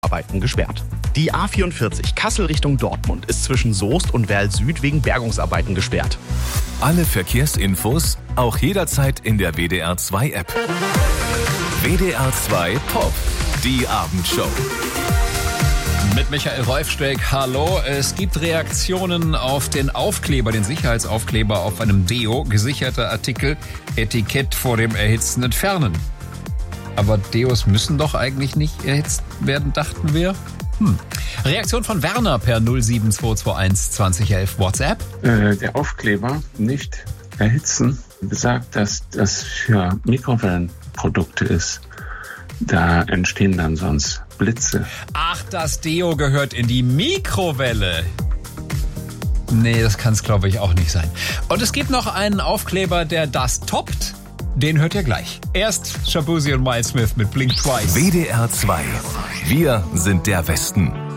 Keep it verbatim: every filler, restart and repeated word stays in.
Arbeiten gesperrt. Die A vierundvierzig Kassel Richtung Dortmund ist zwischen Soest und Werl Süd wegen Bergungsarbeiten gesperrt. Alle Verkehrsinfos auch jederzeit in der W D R zwei App. W D R zwei Pop, die Abendshow. Mit Michael Wolfsteck, hallo. Es gibt Reaktionen auf den Aufkleber, den Sicherheitsaufkleber auf einem Deo. Gesicherter Artikel, Etikett vor dem Erhitzen entfernen. Aber Deos müssen doch eigentlich nicht erhitzt werden, dachten wir. Hm. Reaktion von Werner per null sieben zwei zwei eins zwanzig elf WhatsApp. Äh, der Aufkleber nicht erhitzen besagt, dass das für Mikrowellenprodukte ist. Da entstehen dann sonst Blitze. Ach, das Deo gehört in die Mikrowelle. Nee, das kann es, glaube ich, auch nicht sein. Und es gibt noch einen Aufkleber, der das toppt. Den hört ihr gleich. Erst Shabuzi und Miles Smith mit Blink Twice. W D R zwei. Wir sind der Westen.